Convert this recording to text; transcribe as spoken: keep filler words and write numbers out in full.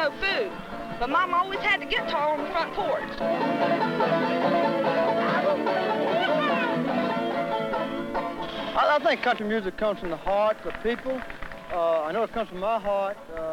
no food. But Mama always had the guitar on the front porch. I, I think country music comes from the heart, the people. Uh, I know it comes from my heart. Uh,